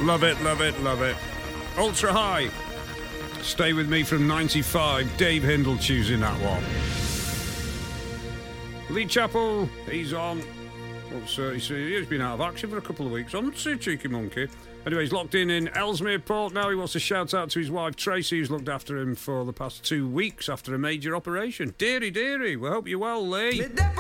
Love it, love it, love it. Ultra High. Stay With Me from 95. Dave Hindle choosing that one. Lee Chappell, he's on. He's been out of action for a couple of weeks. I'm a cheeky monkey. Anyway, he's locked in Ellesmere Port now. He wants to shout out to his wife Tracy, who's looked after him for the past 2 weeks after a major operation. Dearie, dearie, we hope you're well, Lee.